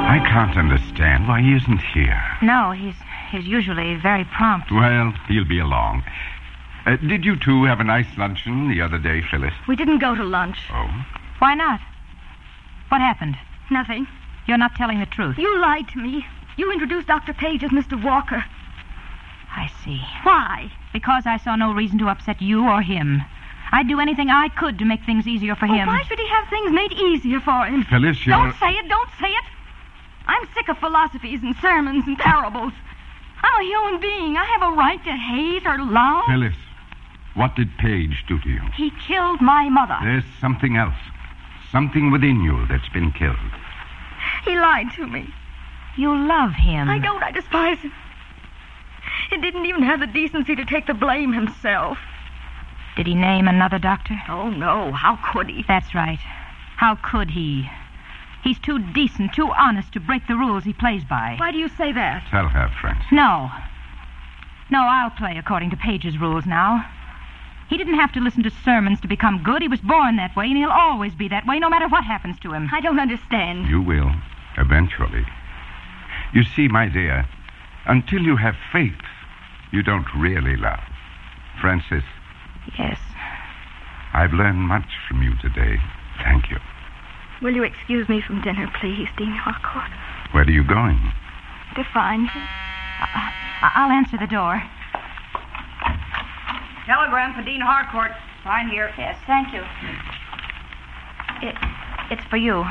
I can't understand why he isn't here. No, he's usually very prompt. Well, he'll be along. Did you two have a nice luncheon the other day, Phyllis? We didn't go to lunch. Oh? Why not? What happened? Nothing. You're not telling the truth. You lied to me. You introduced Dr. Page as Mr. Walker. I see. Why? Because I saw no reason to upset you or him. I'd do anything I could to make things easier for him. Why should he have things made easier for him? Phyllis, you're... Don't say it, don't say it. I'm sick of philosophies and sermons and parables. I'm a human being. I have a right to hate or love. Phyllis, what did Page do to you? He killed my mother. There's something else. Something within you that's been killed. He lied to me. You love him. I don't. I despise him. He didn't even have the decency to take the blame himself. Did he name another doctor? Oh, no. How could he? That's right. How could he? He's too decent, too honest to break the rules he plays by. Why do you say that? Tell her, Francis. No. No, I'll play according to Page's rules now. He didn't have to listen to sermons to become good. He was born that way, and he'll always be that way, no matter what happens to him. I don't understand. You will, eventually. You see, my dear, until you have faith, you don't really love. Francis. Yes. I've learned much from you today. Thank you. Will you excuse me from dinner, please, Dean Harcourt? Where are you going? To find you. I'll answer the door. Telegram for Dean Harcourt. Sign here. Yes, thank you. It's for you.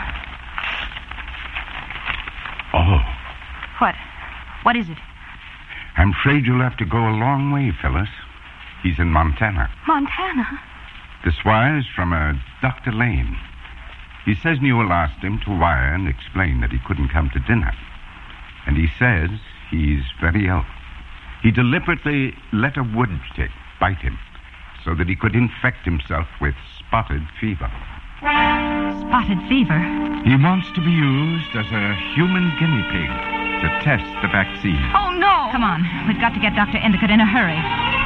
Oh. What? What is it? I'm afraid you'll have to go a long way, Phyllis. He's in Montana. Montana? This wire's from a Dr. Lane. He says Newell asked him to wire and explain that he couldn't come to dinner. And he says he's very ill. He deliberately let a wood tick bite him so that he could infect himself with spotted fever. Spotted fever? He wants to be used as a human guinea pig to test the vaccine. Oh, no! Come on. We've got to get Dr. Endicott in a hurry.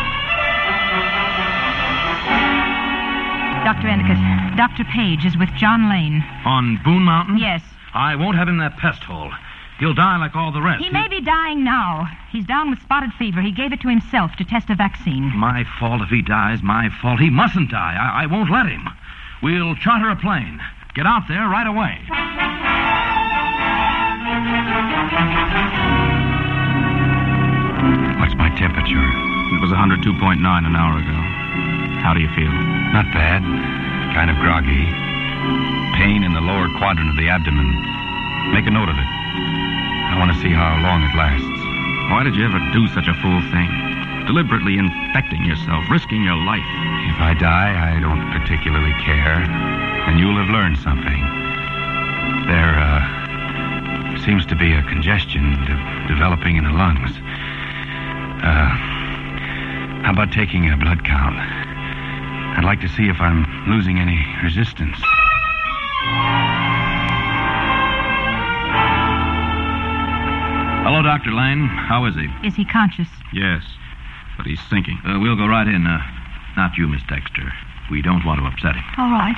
Dr. Endicott, Dr. Page is with John Lane. On Boone Mountain? Yes. I won't have him in that pest hole. He'll die like all the rest. He may be dying now. He's down with spotted fever. He gave it to himself to test a vaccine. My fault if he dies. My fault. He mustn't die. I won't let him. We'll charter a plane. Get out there right away. What's my temperature? It was 102.9 an hour ago. How do you feel? Not bad. Kind of groggy. Pain in the lower quadrant of the abdomen. Make a note of it. I want to see how long it lasts. Why did you ever do such a fool thing? Deliberately infecting yourself, risking your life. If I die, I don't particularly care. And you'll have learned something. There, seems to be a congestion developing in the lungs. How about taking a blood count? I'd like to see if I'm losing any resistance. Hello, Dr. Lane. How is he? Is he conscious? Yes, but he's sinking. We'll go right in. Not you, Miss Dexter. We don't want to upset him. All right.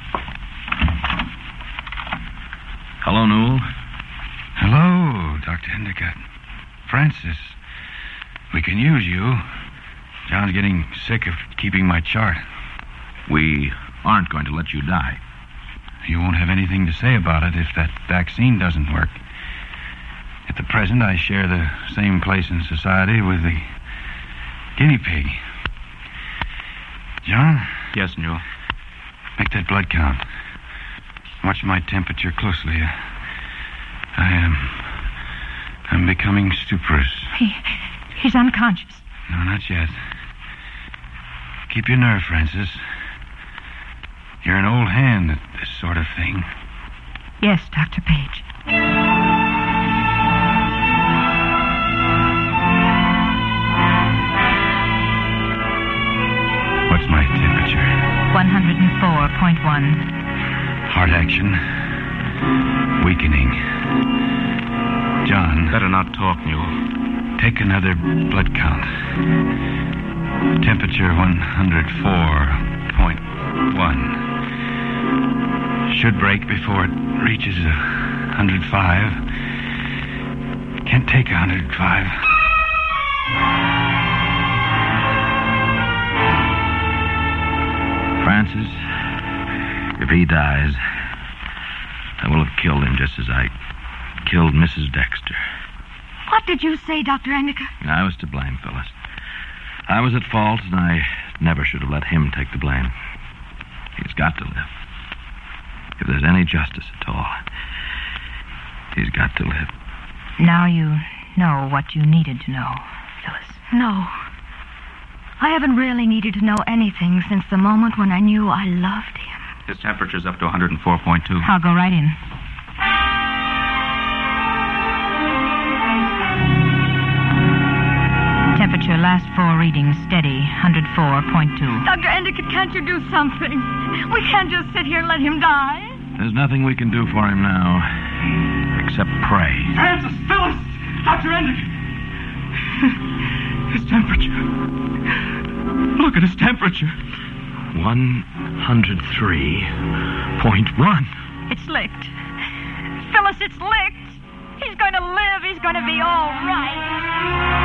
Hello, Newell. Hello, Dr. Endicott. Francis, we can use you. John's getting sick of keeping my chart. We aren't going to let you die. You won't have anything to say about it if that vaccine doesn't work. At the present, I share the same place in society with the guinea pig. John? Yes, Newell. Make that blood count. Watch my temperature closely. I'm becoming stuporous. He's unconscious. No, not yet. Keep your nerve, Francis. You're an old hand at this sort of thing. Yes, Dr. Page. What's my temperature? 104.1. Heart action. Weakening. John. Better not talk, Newell. Take another blood count. Temperature 104.1. Should break before it reaches 105. Can't take 105. Francis, if he dies, I will have killed him just as I killed Mrs. Dexter. What did you say, Dr. Endicott? I was to blame, Phyllis. I was at fault, and I never should have let him take the blame. He's got to live. If there's any justice at all, he's got to live. Now you know what you needed to know, Phyllis. No. I haven't really needed to know anything since the moment when I knew I loved him. His temperature's up to 104.2. I'll go right in. Temperature, last 4 readings, steady, 104.2. Dr. Endicott, can't you do something? We can't just sit here and let him die. There's nothing we can do for him now, except pray. Francis, Phyllis, Dr. Endicott. His temperature. Look at his temperature. 103.1. It's licked. Phyllis, it's licked. He's going to live. He's going to be all right.